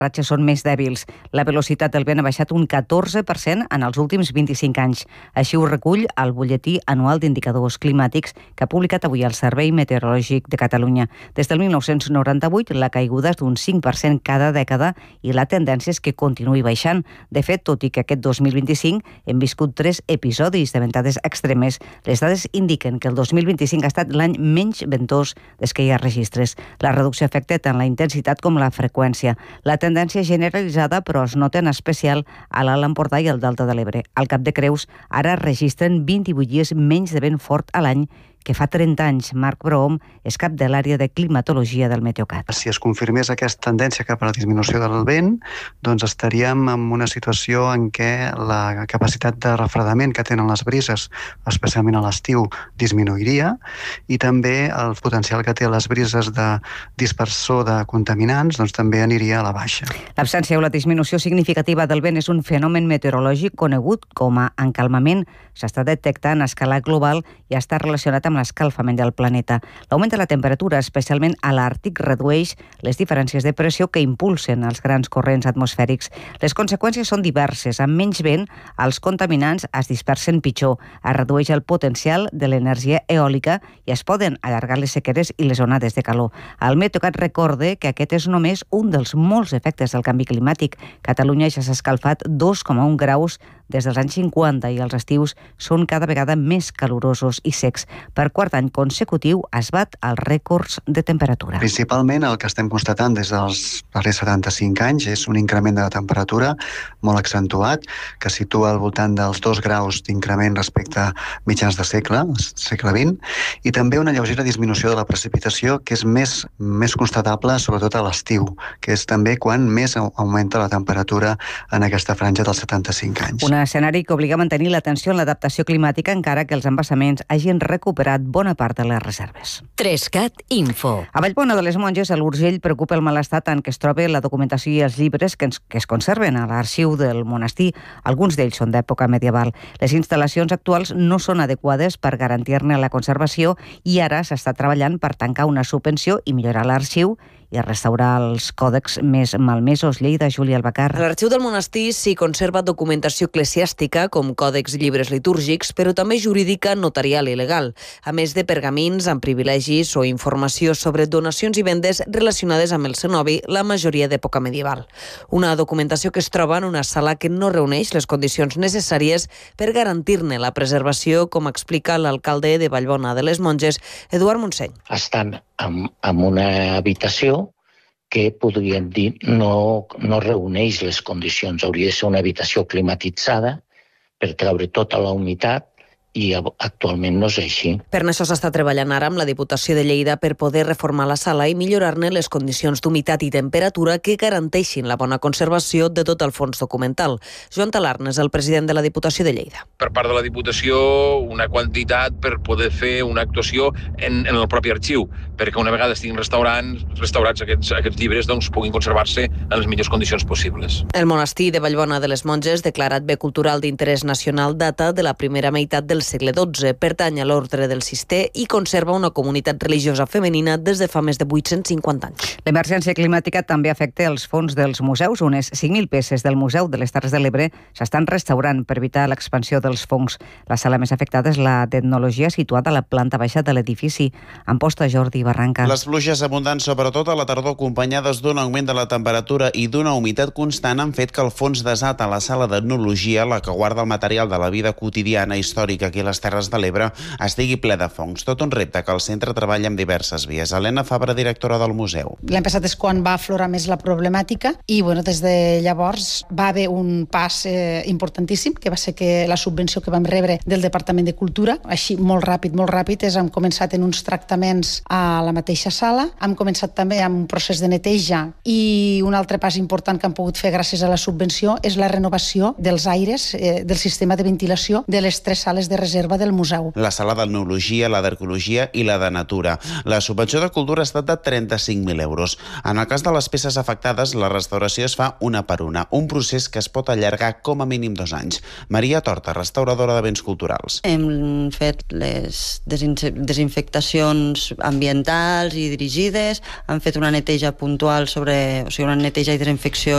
ratxes són més dèbils. La velocitat del vent ha baixat un 14% en els últims 25 anys. Així ho recull el butlletí anual d'indicadors climàtics que ha publicat avui el Servei Meteorològic de Catalunya. Des del 1998, la caiguda és d'un 5% cada dècada i la tendència és que continuï baixant. De fet, tot i que aquest 2025 hem viscut 3 episodis de ventades extremes, les dades indiquen que el 2025 ha estat l'any menys ventós des que hi ha registres. La reducció afecta tant la intensitat com la freqüència. La tendència generalitzada, però es nota en especial a l'Alt Empordà i al Delta de l'Ebre. Al Cap de Creus ara registren 28 dies menys de vent fort a l'any que fa 30 anys. Marc Broom és cap de l'àrea de climatologia del Meteocat. Si es confirmés aquesta tendència cap a la disminució del vent, doncs estaríem en una situació en què la capacitat de refredament que tenen les brises, especialment a l'estiu, disminuiria, i també el potencial que té les brises de dispersor de contaminants doncs també aniria a la baixa. L'absència o la disminució significativa del vent és un fenomen meteorològic conegut com a encalmament. S'està detectant a escala global i està relacionat amb l'escalfament del planeta. L'augment de la temperatura, especialment a l'Àrtic, redueix les diferències de pressió que impulsen els grans corrents atmosfèrics. Les conseqüències són diverses. Amb menys vent, els contaminants es dispersen pitjor, es redueix el potencial de l'energia eòlica i es poden allargar les sequeres i les onades de calor. El Meteocat recorda que aquest és només un dels molts efectes del canvi climàtic. Catalunya ja s'ha escalfat 2,1 graus des dels anys 50 i els estius són cada vegada més calorosos i secs. Per quart any consecutiu es bat els rècords de temperatura. Principalment el que estem constatant des dels darrers 75 anys és un increment de la temperatura molt accentuat, que situa al voltant dels 2 graus d'increment respecte a mitjans de segle XX, i també una lleugera disminució de la precipitació que és més constatable sobretot a l'estiu, que és també quan més augmenta la temperatura en aquesta franja dels 75 anys. Un escenari que obliga a mantenir l'atenció en l'adaptació climàtica encara que els embassaments hagin recuperat bona part de les reserves. 3CAT Info. A Vallbona de les Monges, a l'Urgell, preocupa el mal estat en què es troba la documentació i els llibres que es conserven a l'arxiu del monestir. Alguns d'ells són d'època medieval. Les instal·lacions actuals no són adequades per garantir-ne la conservació i ara s'està treballant per tancar una subvenció i millorar l'arxiu i a restaurar els còdecs més malmesos. Lleida, Júlia Albacar. A l'arxiu del monestir s'hi conserva documentació eclesiàstica, com còdecs, llibres litúrgics, però també jurídica, notarial i legal, a més de pergamins amb privilegis o informació sobre donacions i vendes relacionades amb el cenobi, la majoria d'època medieval. Una documentació que es troba en una sala que no reuneix les condicions necessàries per garantir-ne la preservació, com explica l'alcalde de Vallbona de les Monges, Eduard Montseny. Estan en una habitació que podríem dir no reuneix les condicions. Hauria de ser una habitació climatitzada per treure tota la humitat i actualment no és així. Per això s'està treballant ara amb la Diputació de Lleida per poder reformar la sala i millorar-ne les condicions d'humitat i temperatura que garanteixin la bona conservació de tot el fons documental. Joan Talarn és el president de la Diputació de Lleida. Per part de la Diputació, una quantitat per poder fer una actuació en el propi arxiu, perquè una vegada estiguin restaurats aquests llibres doncs, puguin conservar-se en les millors condicions possibles. El monestir de Vallbona de les Monges, declarat bé cultural d'interès nacional, data de la primera meitat del segle XII, pertany a l'ordre del Cister i conserva una comunitat religiosa femenina des de fa més de 850 anys. L'emergència climàtica també afecta els fons dels museus. Unes 5.000 peces del Museu de les Terres de l'Ebre s'estan restaurant per evitar l'expansió dels fongs. La sala més afectada és la d'etnologia, situada a la planta baixa de l'edifici. Amposta Jordi Barranca. Les pluges abundants, sobretot a la tardor, acompanyades d'un augment de la temperatura i d'una humitat constant, han fet que el fons desat a la sala d'etnologia, la que guarda el material de la vida quotidiana històrica aquí a les Terres de l'Ebre, estigui ple de fongs. Tot un repte que el centre treballa amb diverses vies. Helena Fabra, directora del museu. L'any passat és quan va aflorar més la problemàtica i des de llavors va haver un pas importantíssim, que va ser que la subvenció que vam rebre del Departament de Cultura, així molt ràpid, hem començat en uns tractaments a la mateixa sala, hem començat també amb un procés de neteja i un altre pas important que hem pogut fer gràcies a la subvenció és la renovació dels aires del sistema de ventilació de les 3 sales de reserva del museu. La sala d'etnologia, la d'arqueologia i la de natura. La subvenció de cultura ha estat de 35.000 euros. En el cas de les peces afectades, la restauració es fa una per una, un procés que es pot allargar com a mínim 2 anys. Maria Torta, restauradora de béns culturals. Hem fet les desinfectacions ambientals i dirigides, hem fet una neteja puntual una neteja i desinfecció